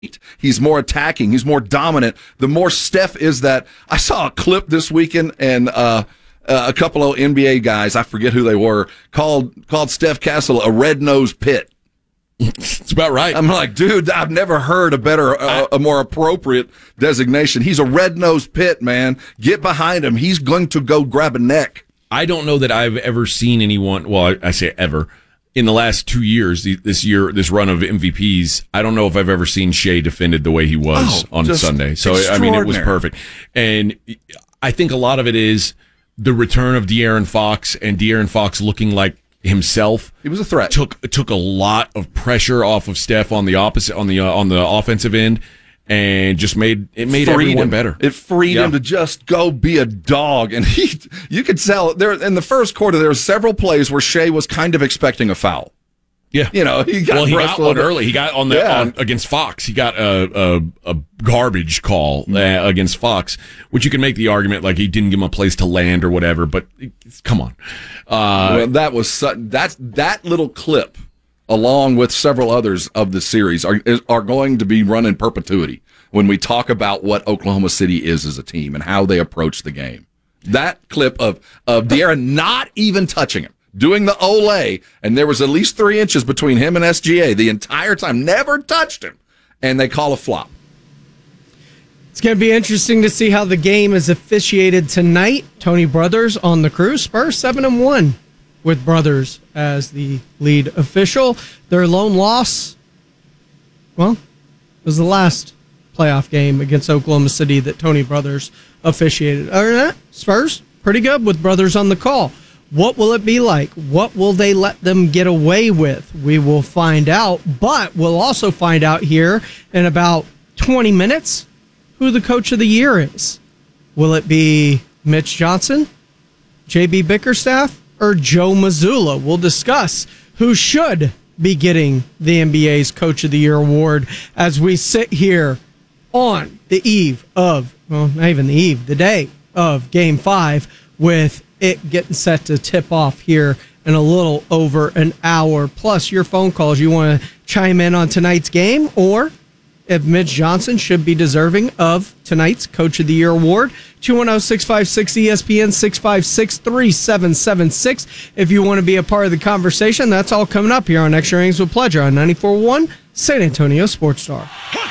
He's more attacking. He's more dominant. The more Steph is that. I saw a clip this weekend, and a couple of NBA guys, I forget who they were, called Steph Castle a red-nosed pit. It's about right. I'm like, dude, I've never heard a more appropriate designation. He's a red-nosed pit, man. Get behind him. He's going to go grab a neck. I don't know that I've ever seen anyone, well, I say ever, in the last 2 years, this run of MVPs, I don't know if I've ever seen Shea defended the way he was on Sunday. So, I mean, it was perfect. And I think a lot of it is the return of De'Aaron Fox, and De'Aaron Fox looking like himself. He was a threat. Took a lot of pressure off of Steph on the offensive end, and just made everyone better. It freed him to just go be a dog, and you could tell there in the first quarter there were several plays where Shea was kind of expecting a foul. Yeah, he got one early. He got on against Fox. He got a garbage call against Fox, which you can make the argument like he didn't give him a place to land or whatever. But come on, that was that little clip, along with several others of the series, are going to be run in perpetuity when we talk about what Oklahoma City is as a team and how they approach the game. That clip of De'Aaron not even touching him, doing the Olay, and there was at least 3 inches between him and SGA the entire time, never touched him, and they call a flop. It's going to be interesting to see how the game is officiated tonight. Tony Brothers on the crew. Spurs 7-1 with Brothers as the lead official. Their lone loss, well, was the last playoff game against Oklahoma City that Tony Brothers officiated. Other than that, Spurs, pretty good with Brothers on the call. What will it be like? What will they let them get away with? We will find out, but we'll also find out here in about 20 minutes who the coach of the year is. Will it be Mitch Johnson, JB Bickerstaff, or Joe Mazzulla? We'll discuss who should be getting the NBA's Coach of the Year award as we sit here on the eve of, well, not even the eve, the day of Game 5 with it getting set to tip off here in a little over an hour. Plus your phone calls. You want to chime in on tonight's game, or if Mitch Johnson should be deserving of tonight's Coach of the Year award. 210-656-ESPN, 656-3776. If you want to be a part of the conversation, that's all coming up here on Extra Innings with Pleasure on 94.1 San Antonio Sports Star.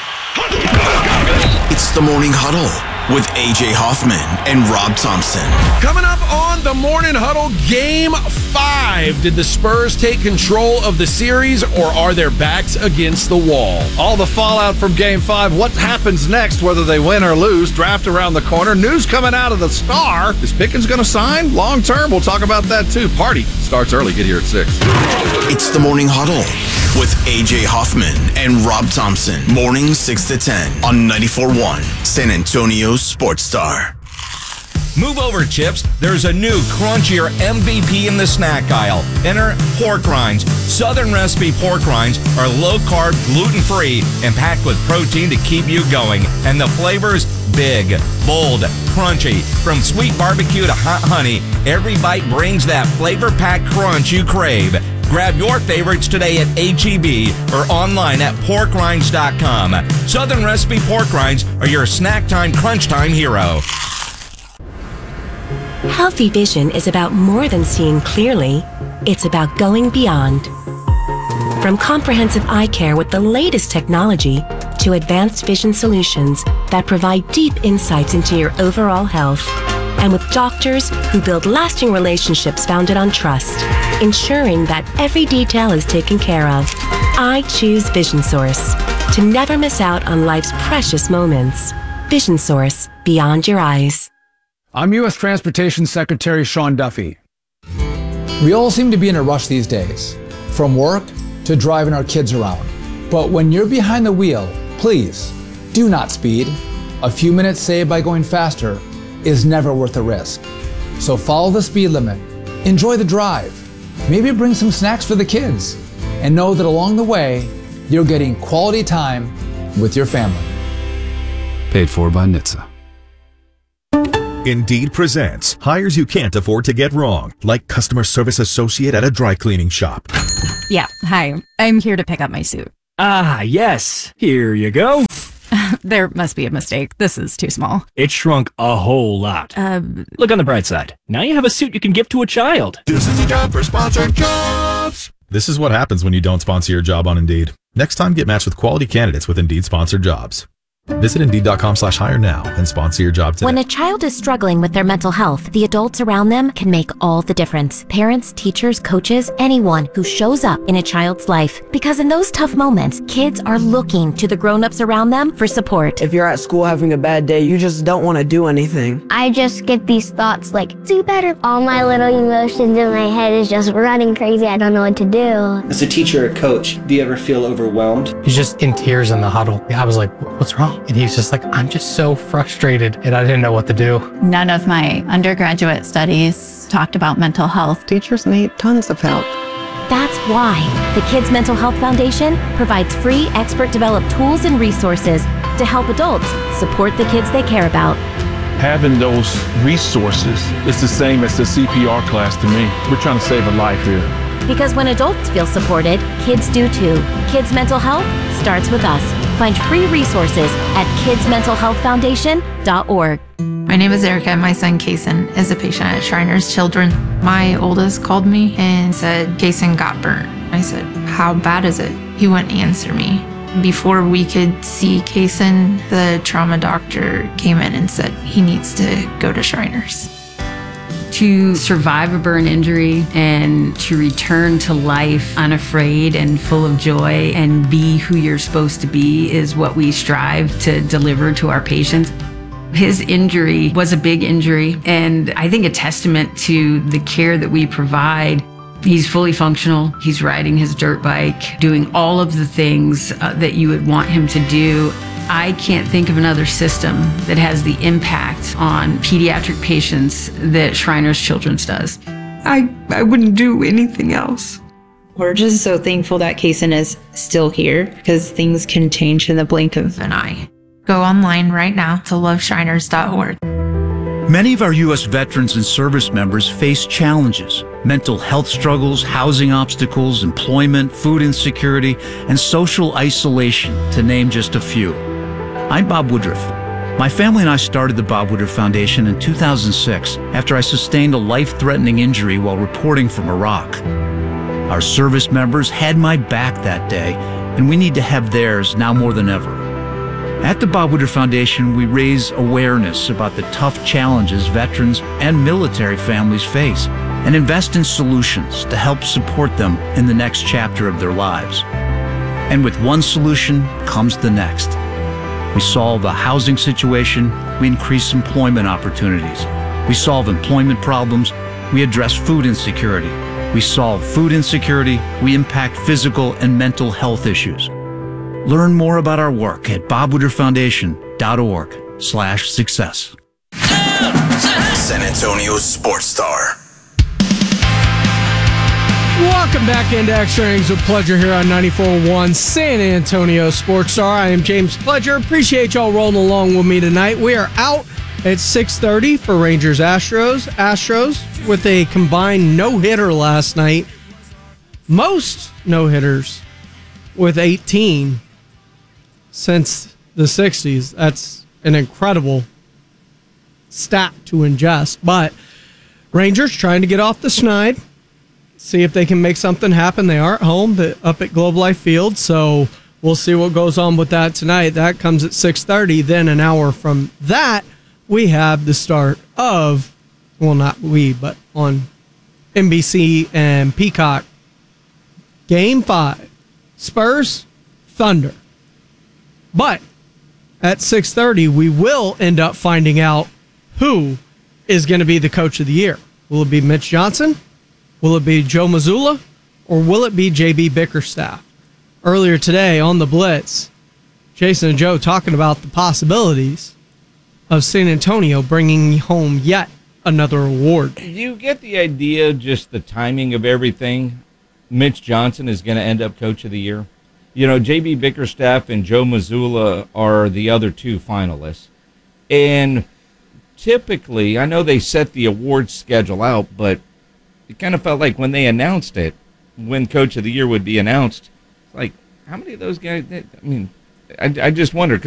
It's the Morning Huddle with A.J. Hoffman and Rob Thompson. Coming up on the Morning Huddle, Game 5. Did the Spurs take control of the series, or are their backs against the wall? All the fallout from Game 5. What happens next, whether they win or lose? Draft around the corner. News coming out of the Star. Is Pickens going to sign long term? We'll talk about that too. Party starts early. Get here at 6. It's the Morning Huddle with A.J. Hoffman and Rob Thompson. Mornings 6 to 10 on 94.1 San Antonio Sports Star. Move over, Chips. There's a new crunchier MVP in the snack aisle. Enter pork rinds. Southern recipe pork rinds are low-carb, gluten-free, and packed with protein to keep you going. And the flavors, big, bold, crunchy. From sweet barbecue to hot honey, every bite brings that flavor-packed crunch you crave. Grab your favorites today at H-E-B or online at porkrinds.com. Southern recipe pork rinds are your snack time, crunch time hero. Healthy vision is about more than seeing clearly. It's about going beyond. From comprehensive eye care with the latest technology to advanced vision solutions that provide deep insights into your overall health. And with doctors who build lasting relationships founded on trust, ensuring that every detail is taken care of. I choose Vision Source to never miss out on life's precious moments. Vision Source, beyond your eyes. I'm U.S. Transportation Secretary Sean Duffy. We all seem to be in a rush these days, from work to driving our kids around. But when you're behind the wheel, please do not speed. A few minutes saved by going faster is never worth the risk. So follow the speed limit, enjoy the drive, maybe bring some snacks for the kids, and know that along the way, you're getting quality time with your family. Paid for by NHTSA. Indeed presents hires you can't afford to get wrong, like customer service associate at a dry cleaning shop. Yeah, hi. I'm here to pick up my suit. Ah, yes. Here you go. There must be a mistake. This is too small. It shrunk a whole lot. Look on the bright side. Now you have a suit you can give to a child. This is the time for sponsored jobs. This is what happens when you don't sponsor your job on Indeed. Next time, get matched with quality candidates with Indeed sponsored jobs. Visit Indeed.com/hire now and sponsor your job today. When a child is struggling with their mental health, the adults around them can make all the difference. Parents, teachers, coaches, anyone who shows up in a child's life. Because in those tough moments, kids are looking to the grown-ups around them for support. If you're at school having a bad day, you just don't want to do anything. I just get these thoughts like, do better. All my little emotions in my head is just running crazy. I don't know what to do. As a teacher or coach, do you ever feel overwhelmed? He's just in tears in the huddle. I was like, what's wrong? And he was just like, I'm just so frustrated, and I didn't know what to do. None of my undergraduate studies talked about mental health. Teachers need tons of help. That's why the Kids Mental Health Foundation provides free expert-developed tools and resources to help adults support the kids they care about. Having those resources is the same as the CPR class to me. We're trying to save a life here. Because when adults feel supported, kids do too. Kids Mental Health starts with us. Find free resources at kidsmentalhealthfoundation.org. My name is Erica and my son Kason is a patient at Shriners Children. My oldest called me and said Kason got burnt. I said, how bad is it? He wouldn't answer me. Before we could see Kason, the trauma doctor came in and said he needs to go to Shriners. To survive a burn injury and to return to life unafraid and full of joy and be who you're supposed to be is what we strive to deliver to our patients. His injury was a big injury, and I think a testament to the care that we provide. He's fully functional. He's riding his dirt bike, doing all of the things that you would want him to do. I can't think of another system that has the impact on pediatric patients that Shriners Children's does. I wouldn't do anything else. We're just so thankful that Kason is still here because things can change in the blink of an eye. Go online right now to loveshriners.org. Many of our U.S. veterans and service members face challenges: mental health struggles, housing obstacles, employment, food insecurity, and social isolation, to name just a few. I'm Bob Woodruff. My family and I started the Bob Woodruff Foundation in 2006 after I sustained a life-threatening injury while reporting from Iraq. Our service members had my back that day, and we need to have theirs now more than ever. At the Bob Woodruff Foundation, we raise awareness about the tough challenges veterans and military families face and invest in solutions to help support them in the next chapter of their lives. And with one solution comes the next. We solve a housing situation, we increase employment opportunities. We solve employment problems, we address food insecurity. We solve food insecurity, we impact physical and mental health issues. Learn more about our work at bobwooderfoundation.org/success. San Antonio Sports Star. Welcome back into Extra Innings with Pledger here on 94.1 San Antonio Sports Star. I am James Pledger. Appreciate y'all rolling along with me tonight. We are out at 6:30 for Rangers Astros. Astros with a combined no-hitter last night. Most no-hitters with 18 since the 60s. That's an incredible stat to ingest. But Rangers trying to get off the schneid. See if they can make something happen. They are at home up at Globe Life Field, so we'll see what goes on with that tonight. That comes at 6:30. Then an hour from that, we have the start of, well, not we, but on NBC and Peacock, Game 5, Spurs, Thunder. But at 6:30, we will end up finding out who is going to be the coach of the year. Will it be Mitch Johnson? Will it be Joe Mazzulla, or will it be J.B. Bickerstaff? Earlier today on the Blitz, Jason and Joe talking about the possibilities of San Antonio bringing home yet another award. Do you get the idea, just the timing of everything? Mitch Johnson is going to end up Coach of the Year. You know, J.B. Bickerstaff and Joe Mazzulla are the other two finalists. And typically, I know they set the awards schedule out, but it kind of felt like when they announced it, when Coach of the Year would be announced, like how many of those guys? I mean, I just wonder.